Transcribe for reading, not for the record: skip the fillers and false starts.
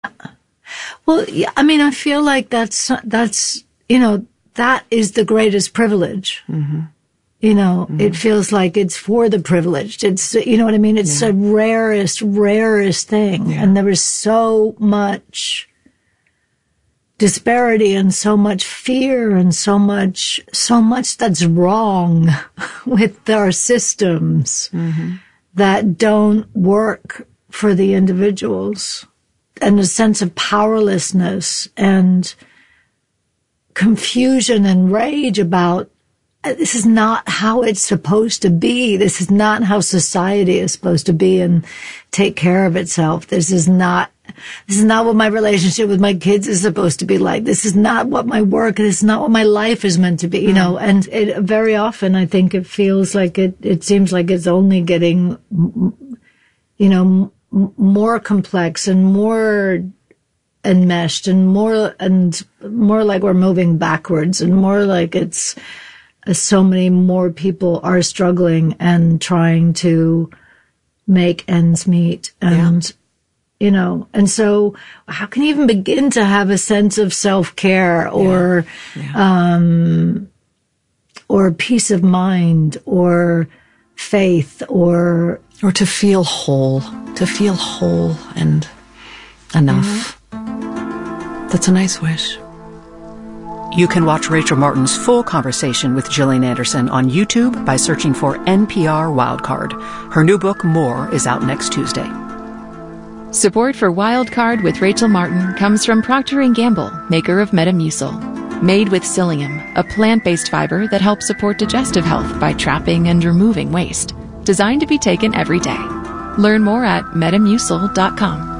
Well, yeah, I mean, I feel like that's, you know, that is the greatest privilege. Mm-hmm. You know, it feels like it's for the privileged. It's, you know what I mean? It's the rarest thing. Yeah. And there is so much disparity and so much fear and so much that's wrong with our systems that don't work for the individuals, and a sense of powerlessness and confusion and rage about this is not how it's supposed to be. This is not how society is supposed to be and take care of itself. This is not what my relationship with my kids is supposed to be like. This is not what my work, this is not what my life is meant to be, you know, and it very often I think it feels like it seems like it's only getting, you know, more complex and more enmeshed and more like we're moving backwards and more like it's so many more people are struggling and trying to make ends meet. And, you know, and so how can you even begin to have a sense of self-care or peace of mind or faith or to feel whole and enough. That's a nice wish. You can watch Rachel Martin's full conversation with Gillian Anderson on YouTube by searching for NPR Wildcard. Her new book, More, is out next Tuesday. Support for Wildcard with Rachel Martin comes from Procter & Gamble, maker of Metamucil. Made with psyllium, a plant-based fiber that helps support digestive health by trapping and removing waste. Designed to be taken every day. Learn more at metamucil.com.